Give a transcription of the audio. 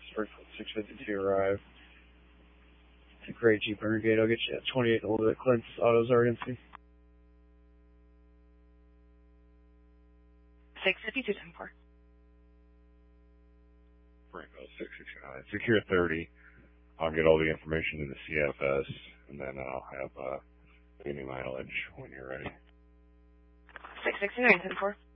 Springfield 652 arrive. To Great Jeep Renegade, I'll get you at 28 Old at Clint's Autos Argosy. 652 10-4. Springfield 669. Secure 30. I'll get all the information to the CFS, and then I'll have any mileage when you're ready. 669 10-4.